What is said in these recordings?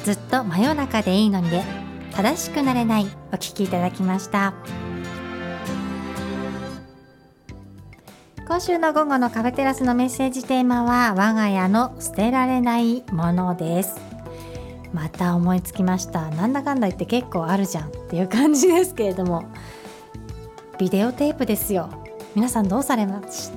ずっと真夜中でいいのにで正しくなれない、お聞きいただきました。今週の午後のカフェテラスのメッセージテーマは、我が家の捨てられないものです。また思いつきました。なんだかんだ言って結構あるじゃんっていう感じですけれども、ビデオテープですよ。皆さんどうされました？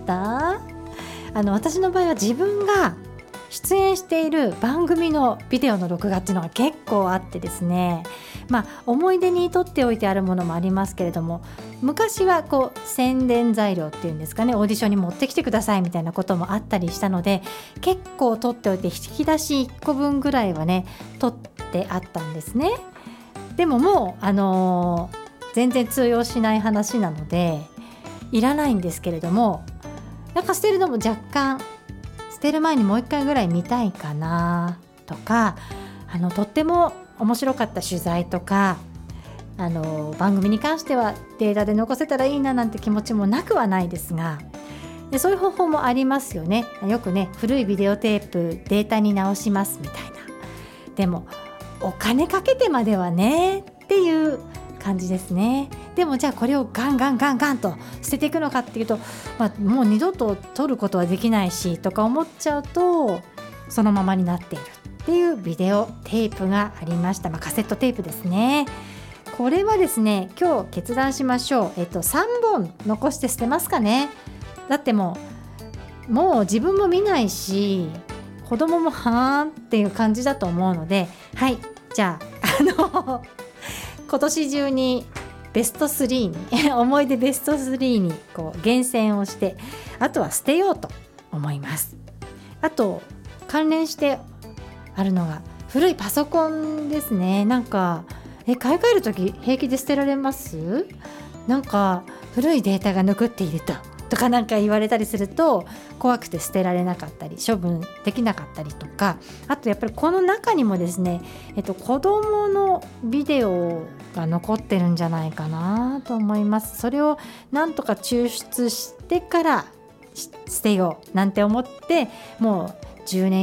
私の場合は自分が出演している番組のビデオの録画っていうのが結構あってですね、思い出に撮っておいてあるものもありますけれども、昔は宣伝材料っていうんですかね、オーディションに持ってきてくださいみたいなこともあったりしたので、結構撮っておいて引き出し1個分ぐらいはね撮ってあったんですね。でももう全然通用しない話なのでいらないんですけれども、なんか捨てるのも若干捨てる前にもう一回ぐらい見たいかなとか、とっても面白かった取材とか番組に関してはデータで残せたらいいななんて気持ちもなくはないですが、でそういう方法もありますよね。よくね、古いビデオテープデータに直しますみたいな。でもお金かけてまではねっていう感じですね。でもじゃあこれをガンガンと捨てていくのかっていうと、もう二度と撮ることはできないしとか思っちゃうと、そのままになっているっていうビデオテープがありました。カセットテープですね。これはですね、今日決断しましょう。3本残して捨てますかね。だってもう自分も見ないし、子供もはーんっていう感じだと思うので、はい、じゃあ今年中にベスト3に思い出ベスト3に厳選をして、あとは捨てようと思います。あと関連してあるのが古いパソコンですね。なんか買い替えるとき平気で捨てられます？なんか古いデータが残っているとかなんか言われたりすると怖くて捨てられなかったり処分できなかったりとか、あとやっぱりこの中にもですね、子供のビデオが残ってるんじゃないかなと思います。それをなんとか抽出してから捨てようなんて思って、もう10年